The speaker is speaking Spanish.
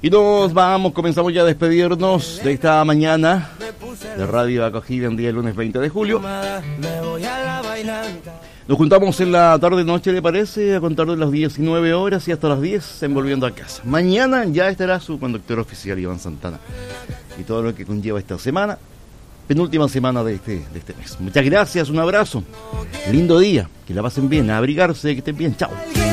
Y nos vamos, comenzamos ya a despedirnos de esta mañana de Radio Acogida en día lunes 20 de julio. Nos juntamos en la tarde-noche, ¿le parece? A contar de las 19 horas y hasta las 10 en Volviendo a Casa. Mañana ya estará su conductor oficial, Iván Santana. Y todo lo que conlleva esta semana, penúltima semana de este mes. Muchas gracias, un abrazo. Lindo día, que la pasen bien, a abrigarse, que estén bien. Chao.